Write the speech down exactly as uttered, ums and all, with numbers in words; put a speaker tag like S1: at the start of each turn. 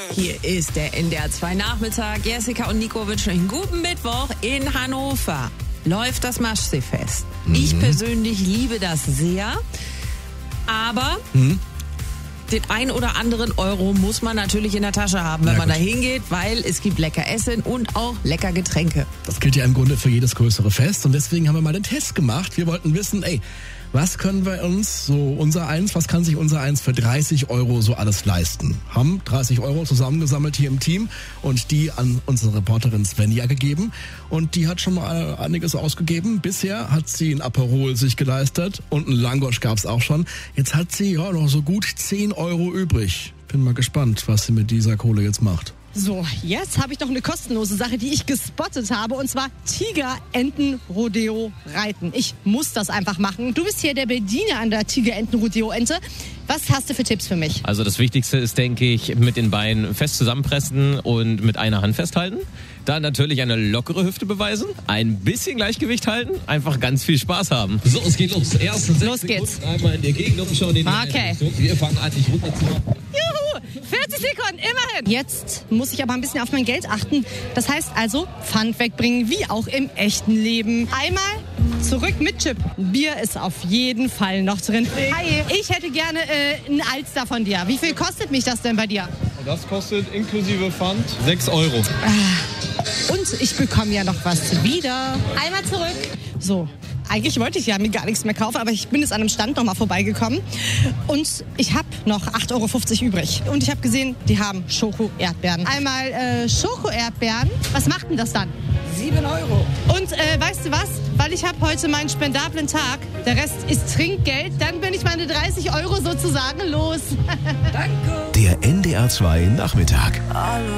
S1: Hier ist der N D R zwei Nachmittag. Jessica und Nico wünschen euch einen guten Mittwoch. In Hannover läuft das Maschseefest. Mhm. Ich persönlich liebe das sehr. Aber mhm. den ein oder anderen Euro muss man natürlich in der Tasche haben, wenn ja, man da hingeht, weil es gibt lecker Essen und auch lecker Getränke.
S2: Das gilt ja im Grunde für jedes größere Fest und deswegen haben wir mal den Test gemacht. Wir wollten wissen, ey, was können wir uns, so unser Eins, was kann sich unser Eins für dreißig Euro so alles leisten? Haben dreißig Euro zusammengesammelt hier im Team und die an unsere Reporterin Svenja gegeben. Und die hat schon mal einiges ausgegeben. Bisher hat sie ein Aperol sich geleistet und ein Langosch gab's auch schon. Jetzt hat sie ja noch so gut zehn Euro übrig. Bin mal gespannt, was sie mit dieser Kohle jetzt macht.
S3: So, jetzt habe ich noch eine kostenlose Sache, die ich gespottet habe, und zwar Tigerenten-Rodeo reiten. Ich muss das einfach machen. Du bist hier der Bediener an der Tigerenten-Rodeo-Ente. Was hast du für Tipps für mich?
S4: Also das Wichtigste ist, denke ich, mit den Beinen fest zusammenpressen und mit einer Hand festhalten. Dann natürlich eine lockere Hüfte beweisen, ein bisschen Gleichgewicht halten, einfach ganz viel Spaß haben.
S5: So, es geht los. Erste sechs
S3: los geht's.
S5: Sekunden einmal in der Gegend umschauen. In die
S3: okay.
S5: Wir fangen an, dich runter zu machen.
S3: Juhu, vierzig Sekunden, immerhin. Jetzt muss ich aber ein bisschen auf mein Geld achten. Das heißt also, Pfand wegbringen, wie auch im echten Leben. Einmal zurück mit Chip. Bier ist auf jeden Fall noch drin. Hi, ich hätte gerne äh, ein Alster von dir. Wie viel kostet mich das denn bei dir?
S6: Das kostet inklusive Pfand sechs Euro.
S3: Und ich bekomme ja noch was wieder. Einmal zurück. So. Eigentlich wollte ich ja mir gar nichts mehr kaufen, aber ich bin jetzt an einem Stand nochmal vorbeigekommen und ich habe noch acht Euro fünfzig übrig. Und ich habe gesehen, die haben Schoko-Erdbeeren. Einmal äh, Schoko-Erdbeeren. Was macht denn das dann?
S7: sieben Euro.
S3: Und äh, weißt du was? Weil ich habe heute meinen spendablen Tag, der Rest ist Trinkgeld, dann bin ich meine dreißig Euro sozusagen los.
S7: Danke.
S8: Der N D R zwei Nachmittag.
S7: Hallo.